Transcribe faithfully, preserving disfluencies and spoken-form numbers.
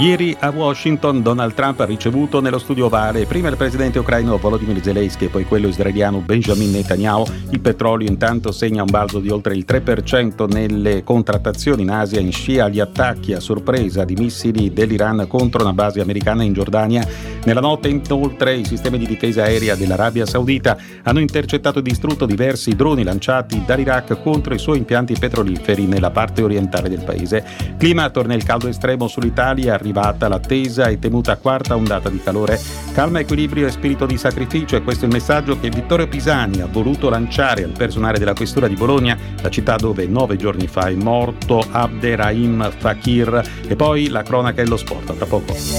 Ieri a Washington Donald Trump ha ricevuto nello studio ovale prima il presidente ucraino Volodymyr Zelensky e poi quello israeliano Benjamin Netanyahu. Il petrolio intanto segna un balzo di oltre il tre per cento nelle contrattazioni in Asia in scia agli attacchi a sorpresa di missili dell'Iran contro una base americana in Giordania. Nella notte inoltre i sistemi di difesa aerea dell'Arabia Saudita hanno intercettato e distrutto diversi droni lanciati dall'Iraq contro i suoi impianti petroliferi nella parte orientale del paese. Clima torna il caldo estremo sull'Italia, arrivata l'attesa e temuta quarta ondata di calore. Calma, equilibrio e spirito di sacrificio, e questo è il messaggio che Vittorio Pisani ha voluto lanciare al personale della questura di Bologna, la città dove nove giorni fa è morto Abderrahim Fakir. E poi la cronaca e lo sport, tra poco.